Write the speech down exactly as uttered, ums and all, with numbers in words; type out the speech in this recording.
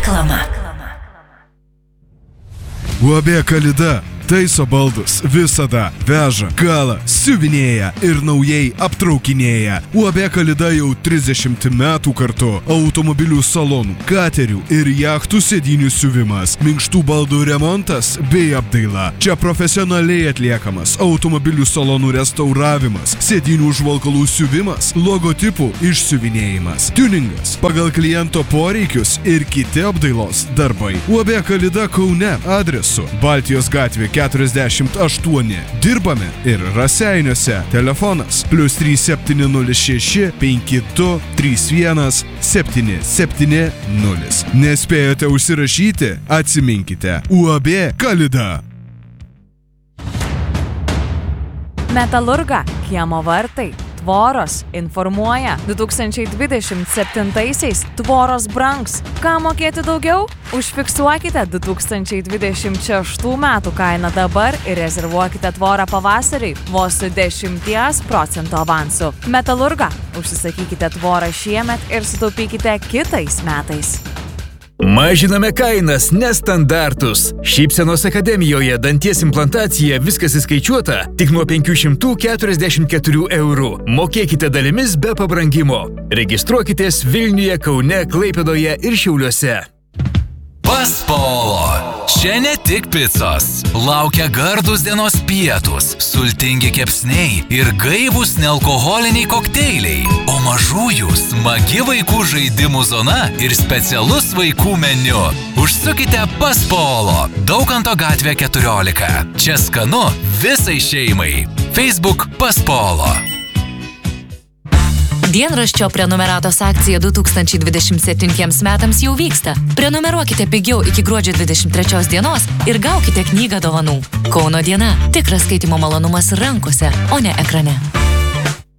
Reklama. U A B Kalida taiso baldus visada, veža, kala, siuvinėja ir naujai aptraukinėja. U A B Kalida jau trisdešimt metų kartu. Automobilių salonų, katerių ir jachtų sėdynių siuvimas, minkštų baldų remontas bei apdaila. Čia profesionaliai atliekamas automobilių salonų restauravimas, sėdynių užvalkalų siuvimas, logotipų išsiuvinėjimas, tuningas pagal kliento poreikius ir kiti apdailos darbai. U A B Kalida Kaune adresu Baltijos gatvė keturiasdešimt aštuoni. Dirbame ir Raseiniuose. Telefonas plius trys septyni nulis šeši penki du trys vienas septyni septyni nulis. Nespėjote užsirašyti? Atsiminkite. U A B Kalida. Metalurga, kiemo vartai, tvoros informuoja. du tūkstančiai dvidešimt septintaisiais tvoros brangs. Ką mokėti daugiau? Užfiksuokite du tūkstančiai dvidešimt šeštų metų kainą dabar ir rezervuokite tvorą pavasariui vos su dešimties procentų avansu. Metalurga, užsisakykite tvorą šiemet ir sutaupykite kitais metais. Mažiname kainas, nestandartus. Šypsenos akademijoje danties implantacija viskas įskaičiuota tik nuo penkių šimtų keturiasdešimt keturių eurų. Mokėkite dalimis be pabrangimo. Registruokitės Vilniuje, Kaune, Klaipėdoje ir Šiauliuose. Paspolo. Čia ne tik picos. Laukia gardus dienos pietus, sultingi kepsniai ir gaivūs nealkoholiniai kokteiliai. O mažųjų smagi vaikų žaidimų zona ir specialus vaikų meniu. Užsukite Paspolo. Daukanto gatvė keturiolika. Čia skanu visai šeimai. Facebook Paspolo. Dienraščio prenumeratos akcija du tūkstančiai dvidešimt septintiems metams jau vyksta. Prenumeruokite pigiau iki gruodžio dvidešimt trečios dienos ir gaukite knygą dovanų. Kauno diena. Tikras skaitimo malonumas rankose, o ne ekrane.